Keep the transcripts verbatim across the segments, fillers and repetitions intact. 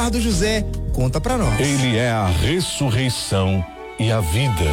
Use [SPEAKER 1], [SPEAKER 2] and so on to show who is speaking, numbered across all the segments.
[SPEAKER 1] Eduardo José conta pra nós.
[SPEAKER 2] Ele é a ressurreição e a vida.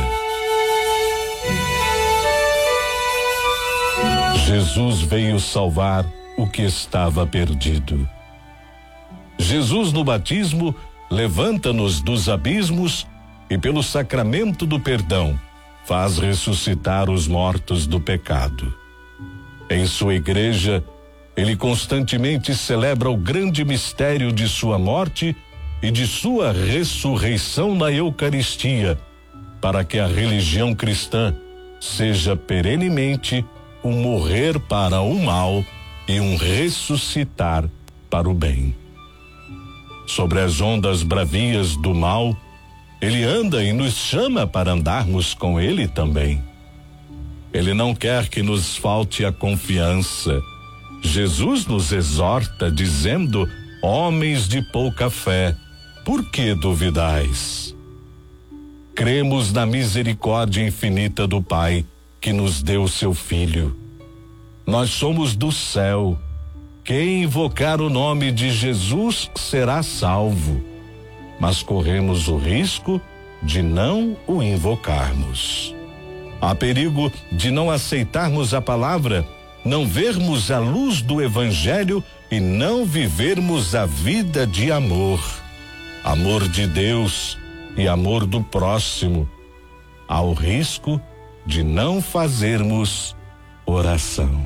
[SPEAKER 2] Jesus veio salvar o que estava perdido. Jesus no batismo levanta-nos dos abismos e pelo sacramento do perdão faz ressuscitar os mortos do pecado. Em sua igreja, ele constantemente celebra o grande mistério de sua morte e de sua ressurreição na Eucaristia, para que a religião cristã seja perenemente um morrer para o mal e um ressuscitar para o bem. Sobre as ondas bravias do mal, ele anda e nos chama para andarmos com ele também. Ele não quer que nos falte a confiança. Jesus nos exorta dizendo: homens de pouca fé, por que duvidais? Cremos na misericórdia infinita do Pai que nos deu seu Filho. Nós somos do céu. Quem invocar o nome de Jesus será salvo, mas corremos o risco de não o invocarmos. Há perigo de não aceitarmos a palavra, não vermos a luz do Evangelho e não vivermos a vida de amor. Amor de Deus e amor do próximo. Há o risco de não fazermos oração.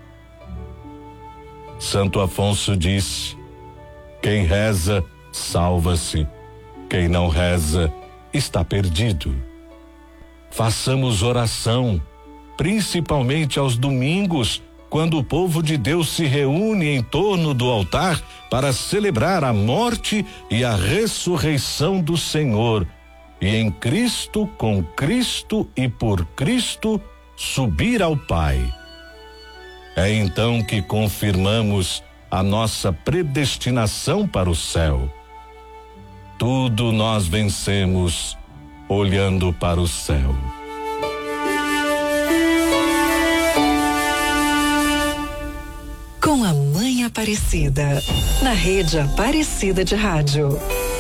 [SPEAKER 2] Santo Afonso disse: quem reza, salva-se. Quem não reza, está perdido. Façamos oração, principalmente aos domingos, quando o povo de Deus se reúne em torno do altar para celebrar a morte e a ressurreição do Senhor, e em Cristo, com Cristo e por Cristo, subir ao Pai. É então que confirmamos a nossa predestinação para o céu. Tudo nós vencemos olhando para o céu.
[SPEAKER 3] Com a Mãe Aparecida, na Rede Aparecida de Rádio.